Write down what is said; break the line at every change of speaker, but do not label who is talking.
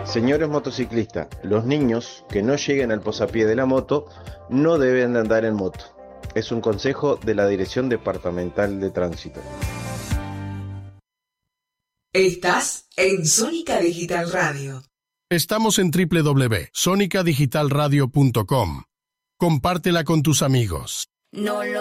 Señores motociclistas, los niños que no lleguen al posapié de la moto no deben de andar en moto. Es un consejo de la Dirección Departamental de Tránsito.
Estás en Sónica Digital Radio.
Estamos en www.sonicadigitalradio.com. Compártela con tus amigos.
No lo